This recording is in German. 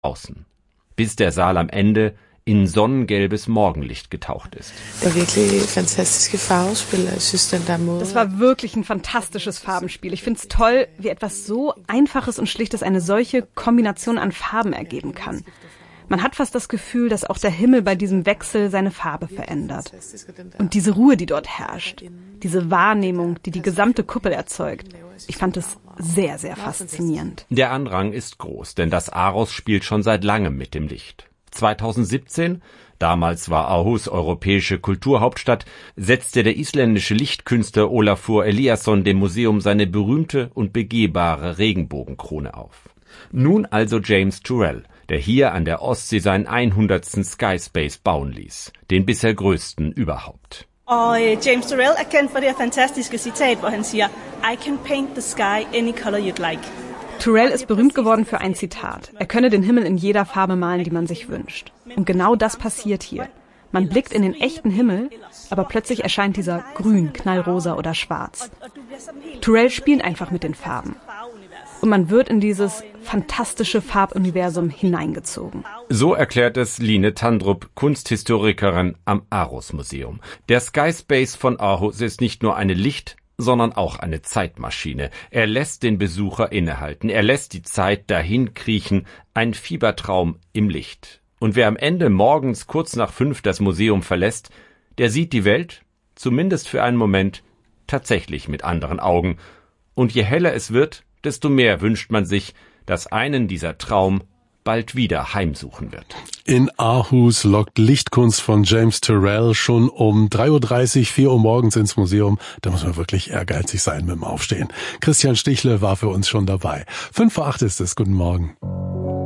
außen. Bis der Saal am Ende in sonnengelbes Morgenlicht getaucht ist. Das war wirklich ein fantastisches Farbenspiel. Ich finde es toll, wie etwas so Einfaches und Schlichtes eine solche Kombination an Farben ergeben kann. Man hat fast das Gefühl, dass auch der Himmel bei diesem Wechsel seine Farbe verändert. Und diese Ruhe, die dort herrscht, diese Wahrnehmung, die die gesamte Kuppel erzeugt, ich fand es sehr, sehr faszinierend. Der Andrang ist groß, denn das Aarhus spielt schon seit langem mit dem Licht. 2017, damals war Aarhus europäische Kulturhauptstadt, setzte der isländische Lichtkünstler Ólafur Eliasson dem Museum seine berühmte und begehbare Regenbogenkrone auf. Nun also James Turrell, der hier an der Ostsee seinen 100. Skyspace bauen ließ, den bisher größten überhaupt. James Turrell er kendt for det fantastiske citat, hvor han siger, I can paint the sky any color you'd like. Turrell ist berühmt geworden für ein Zitat. Er könne den Himmel in jeder Farbe malen, die man sich wünscht. Und genau das passiert hier. Man blickt in den echten Himmel, aber plötzlich erscheint dieser grün, knallrosa oder schwarz. Turrell spielt einfach mit den Farben. Und man wird in dieses fantastische Farbuniversum hineingezogen. So erklärt es Line Tandrup, Kunsthistorikerin am Aarhus-Museum. Der Skyspace von Aarhus ist nicht nur eine Licht-, sondern auch eine Zeitmaschine. Er lässt den Besucher innehalten. Er lässt die Zeit dahin kriechen. Ein Fiebertraum im Licht. Und wer am Ende morgens kurz nach 5 das Museum verlässt, der sieht die Welt, zumindest für einen Moment, tatsächlich mit anderen Augen. Und je heller es wird, desto mehr wünscht man sich, dass einen dieser Traum bald wieder heimsuchen wird. In Aarhus lockt Lichtkunst von James Turrell schon um 3:30 Uhr, 4 Uhr morgens ins Museum. Da muss man wirklich ehrgeizig sein mit dem Aufstehen. Christian Stichle war für uns schon dabei. 7:55 ist es. Guten Morgen.